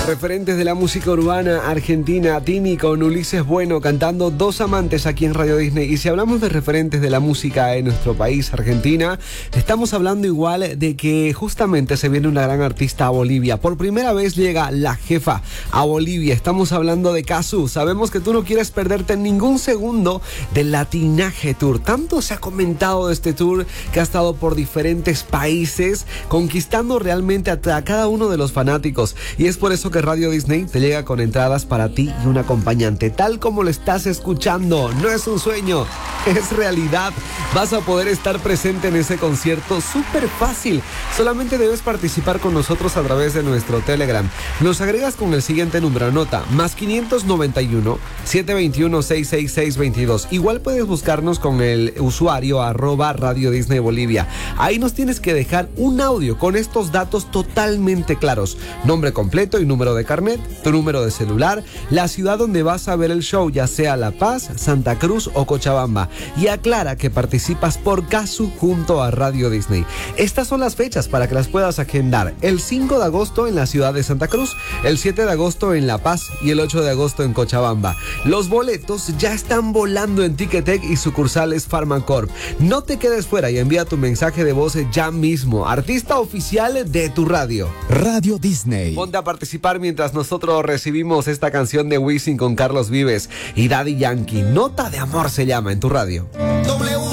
Referentes de la música urbana argentina, Tini con Ulises Bueno cantando Dos Amantes aquí en Radio Disney. Y si hablamos de referentes de la música en nuestro país, Argentina, estamos hablando igual de que justamente se viene una gran artista a Bolivia. Por primera vez llega La Jefa a Bolivia. Estamos hablando de Cazzu. Sabemos que tú no quieres perderte ningún segundo del Latinaje Tour. Tanto se ha comentado de este tour que ha estado por diferentes países, conquistando realmente a cada uno de los fanáticos. Y es por eso que Radio Disney te llega con entradas para ti y un acompañante, tal como lo estás escuchando. No es un sueño, es realidad. Vas a poder estar presente en ese concierto súper fácil. Solamente debes participar con nosotros a través de nuestro Telegram. Nos agregas con el siguiente número, anota, más 591 721 66622. Igual puedes buscarnos con el usuario @Radio Disney Bolivia. Ahí nos tienes que dejar un audio con estos datos totalmente claros: nombre completo y número de carnet, tu número de celular, la ciudad donde vas a ver el show, ya sea La Paz, Santa Cruz o Cochabamba, y aclara que participas por Cazzu junto a Radio Disney. Estas son las fechas para que las puedas agendar: el 5 de agosto en la ciudad de Santa Cruz, el 7 de agosto en La Paz y el 8 de agosto en Cochabamba. Los boletos ya están volando en Ticketek y sucursales Farmacorp. No te quedes fuera y envía tu mensaje de voz ya mismo. Artista oficial de tu radio. Radio Disney. Ponte a participar mientras nosotros recibimos esta canción de Wisin con Carlos Vives y Daddy Yankee. Nota de amor se llama en tu radio. W